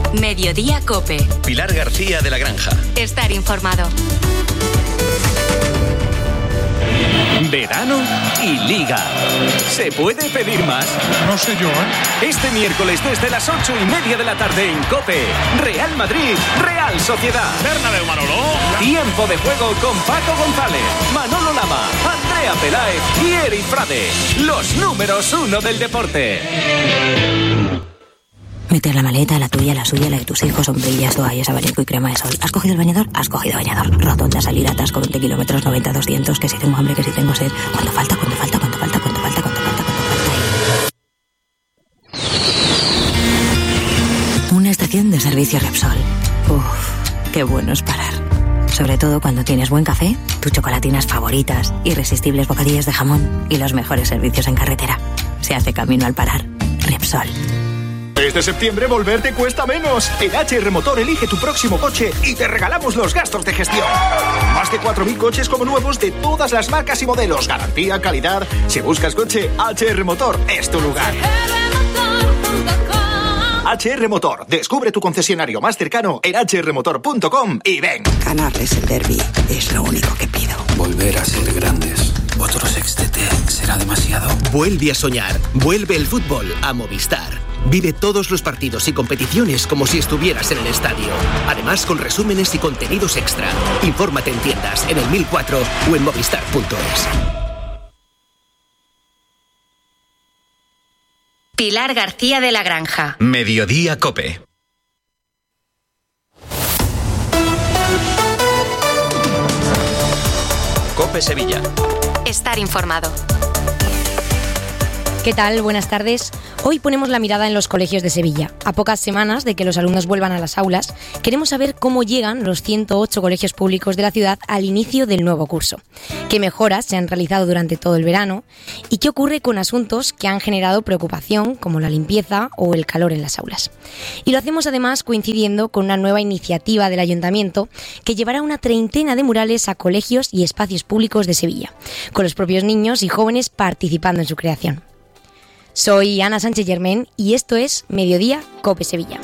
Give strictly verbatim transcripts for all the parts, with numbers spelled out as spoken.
Mediodía COPE. Pilar García de la Granja. Estar informado. Verano y Liga. ¿Se puede pedir más? No sé yo, ¿eh? Este miércoles desde las ocho y media de la tarde en COPE. Real Madrid, Real Sociedad. Bernabéu, Manolo. Tiempo de juego con Paco González, Manolo Lama, Andrea Peláez y Eri Frade. Los números uno del deporte. Meter la maleta, la tuya, la suya, la de tus hijos, sombrillas, toallas, abanico y crema de sol. ¿Has cogido el bañador? Has cogido bañador. Rotonda, salir, atasco, veinte kilómetros, noventa, doscientos, que si tengo hambre, que si tengo sed. ¿Cuánto falta? ¿Cuánto falta? ¿Cuánto falta? ¿Cuánto falta? ¿Cuánto falta? ¿Cuánto falta? Una estación de servicio Repsol. Uff, qué bueno es parar. Sobre todo cuando tienes buen café, tus chocolatinas favoritas, irresistibles bocadillos de jamón y los mejores servicios en carretera. Se hace camino al parar. Repsol. Este septiembre volver te cuesta menos. En H R Motor elige tu próximo coche y te regalamos los gastos de gestión. Más de cuatro mil coches como nuevos de todas las marcas y modelos. Garantía, calidad. Si buscas coche, H R Motor es tu lugar. H R Motor. Descubre tu concesionario más cercano en h r motor punto com y ven. Ganarles el derbi es lo único que pido. Volver a ser grandes. Otro sextete será demasiado. Vuelve a soñar. Vuelve el fútbol a Movistar. Vive todos los partidos y competiciones como si estuvieras en el estadio. Además, con resúmenes y contenidos extra. Infórmate en tiendas, en el mil cuatro o en movistar punto es. Pilar García de la Granja. Mediodía COPE. COPE Sevilla. Estar informado. ¿Qué tal? Buenas tardes. Hoy ponemos la mirada en los colegios de Sevilla. A pocas semanas de que los alumnos vuelvan a las aulas, queremos saber cómo llegan los ciento ocho colegios públicos de la ciudad al inicio del nuevo curso, qué mejoras se han realizado durante todo el verano y qué ocurre con asuntos que han generado preocupación, como la limpieza o el calor en las aulas. Y lo hacemos además coincidiendo con una nueva iniciativa del Ayuntamiento que llevará una treintena de murales a colegios y espacios públicos de Sevilla, con los propios niños y jóvenes participando en su creación. Soy Ana Sánchez Germán y esto es Mediodía COPE Sevilla.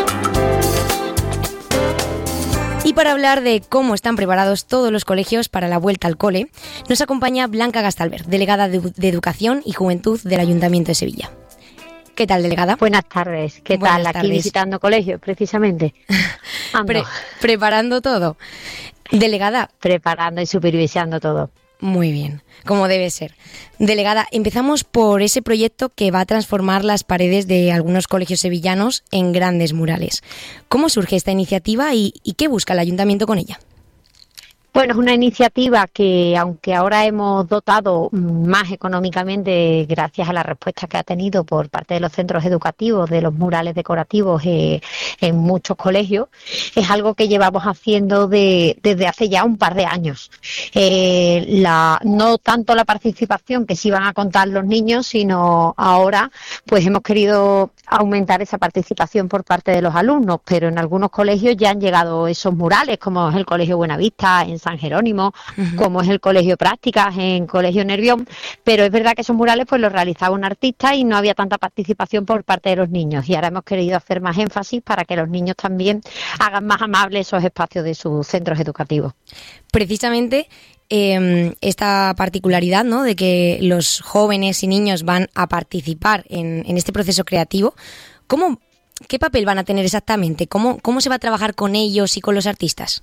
Y para hablar de cómo están preparados todos los colegios para la vuelta al cole, nos acompaña Blanca Gastalver, delegada de, de Educación y Juventud del Ayuntamiento de Sevilla. ¿Qué tal, delegada? Buenas tardes. ¿Qué Buenas tal? tardes. Aquí visitando colegios, precisamente. Pre- preparando todo. Delegada. Preparando y supervisando todo. Muy bien, como debe ser. Delegada, empezamos por ese proyecto que va a transformar las paredes de algunos colegios sevillanos en grandes murales. ¿Cómo surge esta iniciativa y, y qué busca el Ayuntamiento con ella? Bueno, es una iniciativa que, aunque ahora hemos dotado más económicamente gracias a la respuesta que ha tenido por parte de los centros educativos de los murales decorativos eh, en muchos colegios, es algo que llevamos haciendo de, desde hace ya un par de años. Eh, la, no tanto la participación que sí van a contar los niños, sino ahora pues hemos querido aumentar esa participación por parte de los alumnos, pero en algunos colegios ya han llegado esos murales, como es el Colegio Buenavista en San Jerónimo, uh-huh. como es el Colegio Prácticas en Colegio Nervión, pero es verdad que esos murales pues los realizaba un artista y no había tanta participación por parte de los niños, y ahora hemos querido hacer más énfasis para que los niños también hagan más amables esos espacios de sus centros educativos. Precisamente eh, esta particularidad, ¿no?, de que los jóvenes y niños van a participar en, en este proceso creativo, ¿cómo, qué papel van a tener exactamente? ¿Cómo, cómo se va a trabajar con ellos y con los artistas?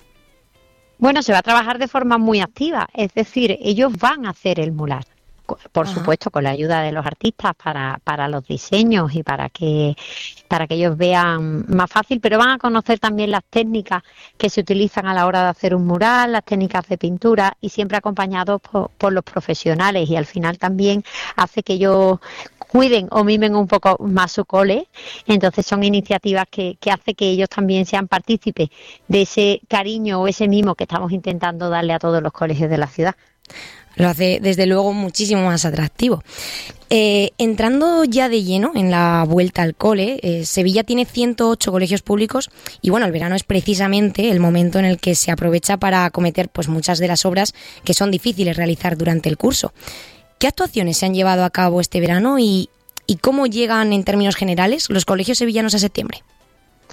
Bueno, se va a trabajar de forma muy activa, es decir, ellos van a hacer el mural. Por Ajá. supuesto, con la ayuda de los artistas para, para los diseños y para que para que ellos vean más fácil, pero van a conocer también las técnicas que se utilizan a la hora de hacer un mural, las técnicas de pintura, y siempre acompañados por, por los profesionales, y al final también hace que ellos cuiden o mimen un poco más su cole. Entonces son iniciativas que, que hace que ellos también sean partícipes de ese cariño o ese mimo que estamos intentando darle a todos los colegios de la ciudad. Lo hace, desde luego, muchísimo más atractivo. Eh, entrando ya de lleno en la vuelta al cole, eh, Sevilla tiene ciento ocho colegios públicos y, bueno, el verano es precisamente el momento en el que se aprovecha para acometer pues, muchas de las obras que son difíciles realizar durante el curso. ¿Qué actuaciones se han llevado a cabo este verano y, y cómo llegan, en términos generales, los colegios sevillanos a septiembre?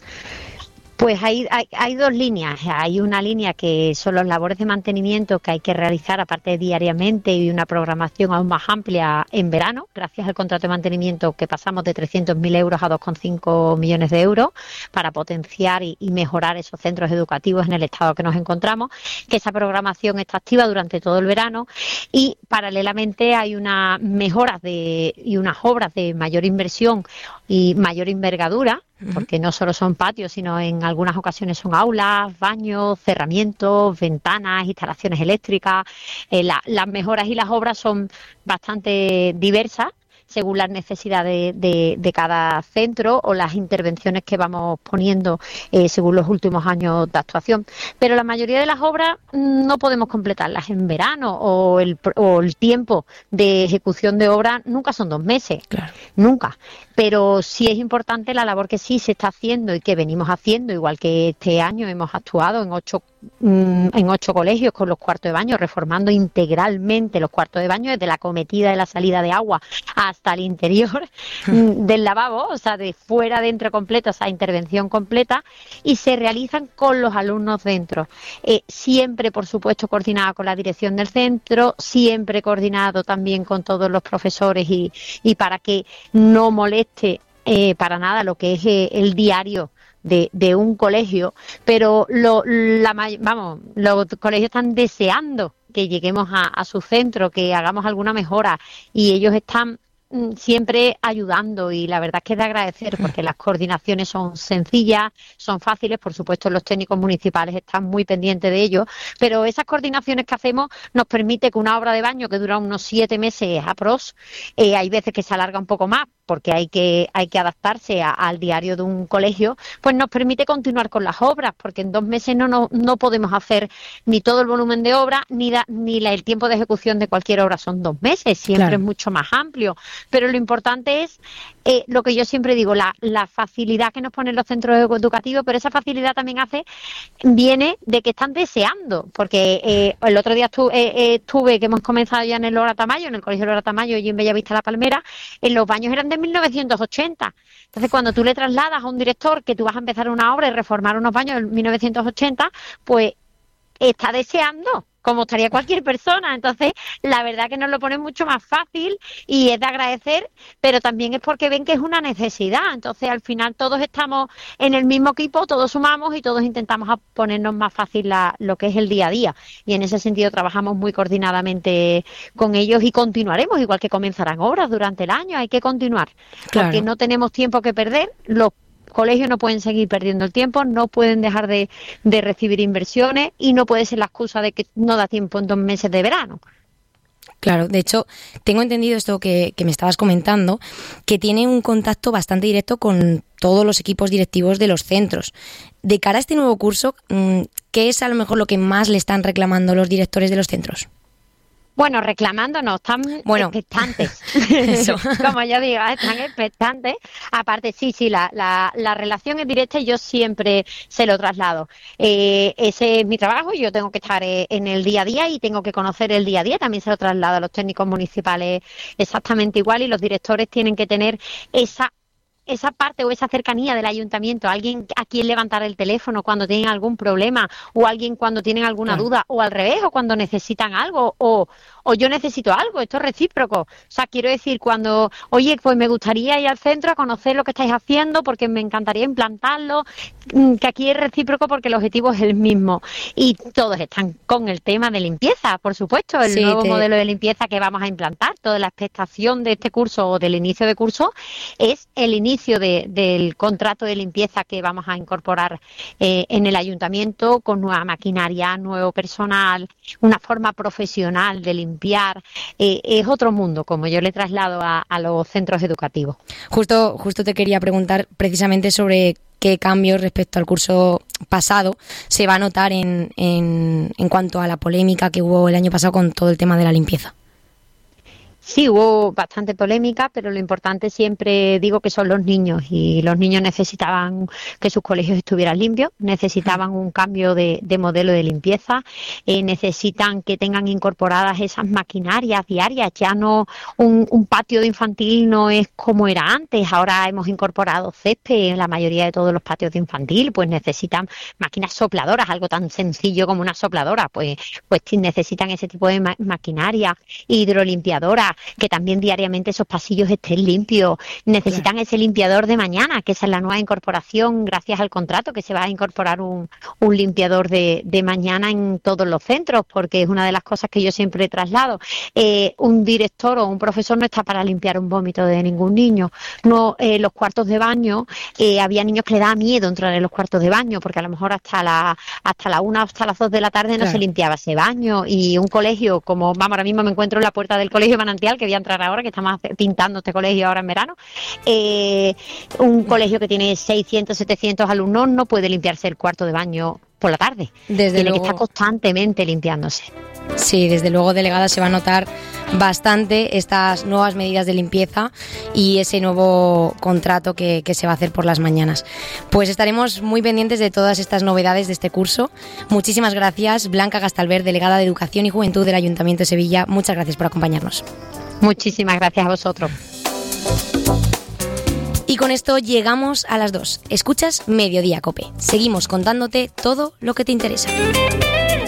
Pues hay, hay, hay dos líneas. Hay una línea que son las labores de mantenimiento que hay que realizar aparte diariamente y una programación aún más amplia en verano, gracias al contrato de mantenimiento que pasamos de trescientos mil euros a dos coma cinco millones de euros para potenciar y, y mejorar esos centros educativos en el estado que nos encontramos, que esa programación está activa durante todo el verano y paralelamente hay unas mejoras de, y unas obras de mayor inversión y mayor envergadura, porque no solo son patios, sino en algunas ocasiones son aulas, baños, cerramientos, ventanas, instalaciones eléctricas. Eh, la, las mejoras y las obras son bastante diversas según las necesidades de, de cada centro o las intervenciones que vamos poniendo eh, según los últimos años de actuación. Pero la mayoría de las obras no podemos completarlas en verano o el, o el tiempo de ejecución de obra nunca son dos meses, claro. Nunca. Pero sí es importante la labor que sí se está haciendo y que venimos haciendo, igual que este año hemos actuado en ocho en ocho colegios con los cuartos de baño, reformando integralmente los cuartos de baño, desde la cometida de la salida de agua hasta el interior del lavabo, o sea, de fuera dentro completo, esa intervención completa, y se realizan con los alumnos dentro. Eh, siempre, por supuesto, coordinada con la dirección del centro, siempre coordinado también con todos los profesores y, y para que no moleste eh, para nada lo que es eh, el diario De, de un colegio, pero lo, la, vamos, los colegios están deseando que lleguemos a, a su centro, que hagamos alguna mejora y ellos están siempre ayudando y la verdad es que es de agradecer porque las coordinaciones son sencillas, son fáciles, por supuesto los técnicos municipales están muy pendientes de ello, pero esas coordinaciones que hacemos nos permite que una obra de baño que dura unos siete meses a pros, eh, hay veces que se alarga un poco más porque hay que hay que adaptarse a, al diario de un colegio, pues nos permite continuar con las obras, porque en dos meses no no, no podemos hacer ni todo el volumen de obra, ni, da, ni la, el tiempo de ejecución de cualquier obra son dos meses, siempre claro. Es mucho más amplio. Pero lo importante es eh, lo que yo siempre digo, la, la facilidad que nos ponen los centros educativos, pero esa facilidad también hace viene de que están deseando, porque eh, el otro día estuve, eh, estuve, que hemos comenzado ya en el Lora Tamayo, en el Colegio Lora Tamayo y en Bellavista La Palmera, en los baños eran de mil novecientos ochenta. Entonces, cuando tú le trasladas a un director que tú vas a empezar una obra y reformar unos baños de mil novecientos ochenta, pues está deseando, como estaría cualquier persona. Entonces, la verdad que nos lo ponen mucho más fácil y es de agradecer, pero también es porque ven que es una necesidad. Entonces, al final todos estamos en el mismo equipo, todos sumamos y todos intentamos ponernos más fácil la, lo que es el día a día. Y en ese sentido trabajamos muy coordinadamente con ellos y continuaremos, igual que comenzarán obras durante el año, hay que continuar. Claro. Porque no tenemos tiempo que perder, los colegios no pueden seguir perdiendo el tiempo, no pueden dejar de, de recibir inversiones y no puede ser la excusa de que no da tiempo en dos meses de verano. Claro, de hecho, tengo entendido esto que, que me estabas comentando, que tiene un contacto bastante directo con todos los equipos directivos de los centros. De cara a este nuevo curso, ¿qué es a lo mejor lo que más le están reclamando los directores de los centros? Bueno, reclamándonos, están bueno. expectantes, Eso. Como yo digo, están expectantes. Aparte, sí, sí, la, la, la relación es directa y yo siempre se lo traslado. Eh, ese es mi trabajo, yo tengo que estar eh, en el día a día y tengo que conocer el día a día, también se lo traslado a los técnicos municipales exactamente igual y los directores tienen que tener esa esa parte o esa cercanía del ayuntamiento, alguien a quien levantar el teléfono cuando tienen algún problema o alguien cuando tienen alguna claro. duda o al revés o cuando necesitan algo o, o yo necesito algo, esto es recíproco. O sea, quiero decir, cuando, oye, pues me gustaría ir al centro a conocer lo que estáis haciendo porque me encantaría implantarlo, que aquí es recíproco porque el objetivo es el mismo. Y todos están con el tema de limpieza, por supuesto, el sí, nuevo te... modelo de limpieza que vamos a implantar. Toda la expectación de este curso o del inicio de curso es el inicio De, del contrato de limpieza que vamos a incorporar eh, en el ayuntamiento con nueva maquinaria, nuevo personal, una forma profesional de limpiar. Eh, es otro mundo, como yo le traslado a, a los centros educativos. Justo, justo te quería preguntar precisamente sobre qué cambios respecto al curso pasado se va a notar en, en, en cuanto a la polémica que hubo el año pasado con todo el tema de la limpieza. Sí, hubo bastante polémica, pero lo importante siempre digo que son los niños, y los niños necesitaban que sus colegios estuvieran limpios, necesitaban un cambio de, de modelo de limpieza, eh, necesitan que tengan incorporadas esas maquinarias diarias. Ya no un, un patio de infantil no es como era antes, ahora hemos incorporado césped en la mayoría de todos los patios de infantil, pues necesitan máquinas sopladoras, algo tan sencillo como una sopladora, pues, pues necesitan ese tipo de ma- maquinaria, hidrolimpiadoras, que también diariamente esos pasillos estén limpios. Necesitan claro. ese limpiador de mañana, que esa es la nueva incorporación gracias al contrato, que se va a incorporar un, un limpiador de, de mañana en todos los centros, porque es una de las cosas que yo siempre traslado. Eh, un director o un profesor no está para limpiar un vómito de ningún niño. No, eh, los cuartos de baño, eh, había niños que le daba miedo entrar en los cuartos de baño, porque a lo mejor hasta la hasta la una o hasta las dos de la tarde no claro. se limpiaba ese baño. Y un colegio como, vamos, ahora mismo me encuentro en la puerta del colegio Manantial, que voy a entrar ahora, que estamos pintando este colegio ahora en verano, eh, un colegio que tiene seiscientos, setecientos alumnos no puede limpiarse el cuarto de baño por la tarde. Desde tiene luego... que estar constantemente limpiándose. Sí, desde luego, delegada, se va a notar bastante estas nuevas medidas de limpieza y ese nuevo contrato que, que se va a hacer por las mañanas. Pues estaremos muy pendientes de todas estas novedades de este curso. Muchísimas gracias, Blanca Gastalver, delegada de Educación y Juventud del Ayuntamiento de Sevilla. Muchas gracias por acompañarnos. Muchísimas gracias a vosotros. Y con esto llegamos a las dos. Escuchas Mediodía Cope. Seguimos contándote todo lo que te interesa.